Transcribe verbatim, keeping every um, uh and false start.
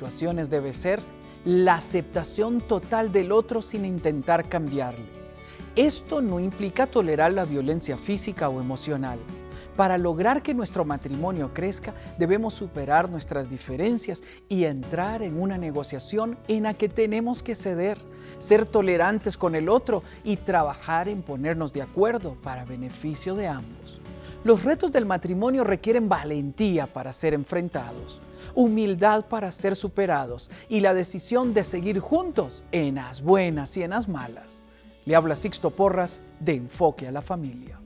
situaciones debe ser la aceptación total del otro sin intentar cambiarle. Esto no implica tolerar la violencia física o emocional. Para lograr que nuestro matrimonio crezca, debemos superar nuestras diferencias y entrar en una negociación en la que tenemos que ceder, ser tolerantes con el otro y trabajar en ponernos de acuerdo para beneficio de ambos. Los retos del matrimonio requieren valentía para ser enfrentados, humildad para ser superados y la decisión de seguir juntos en las buenas y en las malas. Le habla Sixto Porras de Enfoque a la Familia.